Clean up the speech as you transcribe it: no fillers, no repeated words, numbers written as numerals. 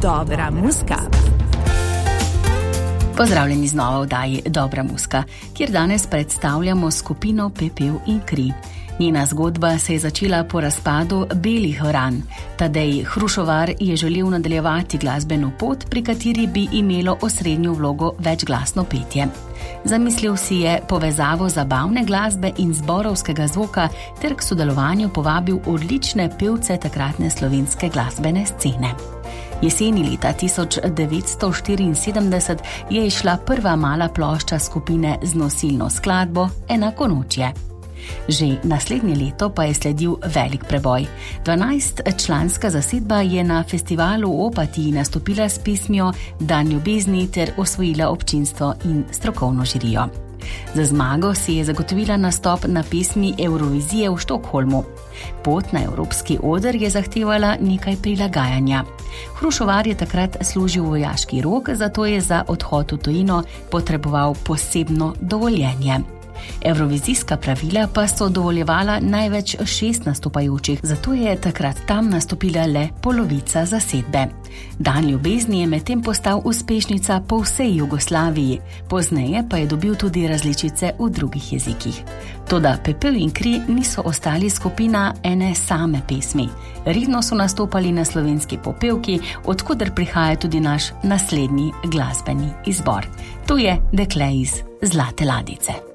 Dobra muska. Pozdravljeni znova v oddaji Dobra muska, kjer danes predstavljamo skupino Pepel in kri. Njena zgodba se je začela po razpadu Belih vran. Tadej Hrušovar je želel nadaljevati glasbeno pot, pri kateri bi imelo osrednjo vlogo večglasno petje. Zamislil si je povezavo zabavne glasbe in zborovskega zvoka ter k sodelovanju povabil odlične pevce takratne slovenske glasbene scene. Jeseni leta 1974 je izšla prva mala plošča skupine z nosilno skladbo Enakonočje. Že naslednje leto pa je sledil velik preboj. 12-članska zasedba je na festivalu v Opatiji nastopila s pesmijo Dan ljubezni ter osvojila občinstvo in strokovno žirijo. Za zmago si je zagotovila nastop na pesmi Eurovizije v Štokholmu. Pot na evropski oder je zahtevala nekaj prilagajanja. Hrušovar je takrat služil vojaški rok, zato je za odhod v tujino potreboval posebno dovoljenje. Evrovizijska pravila pa so dovoljevala največ 6 nastopajočih, zato je takrat tam nastopila le polovica zasedbe. Dan ljubezni je medtem postal uspešnica po vsej Jugoslaviji, pozneje pa je dobil tudi različice v drugih jezikih. Toda Pepel in kri niso ostali skupina ene same pesmi. Redno so nastopali na slovenski popevki, odkoder prihaja tudi naš naslednji glasbeni izbor. To je Dekle iz Zlate ladice.